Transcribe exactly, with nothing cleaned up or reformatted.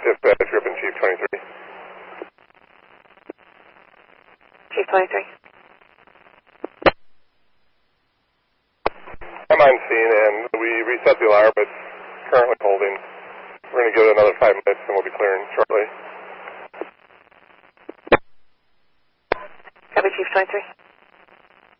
Dispatch, you're up in Chief twenty-three. Chief twenty-three. I'm on scene, and we reset the alarm. It's currently holding. We're going to give it another five minutes, and we'll be clearing shortly. Copy, Chief twenty-three.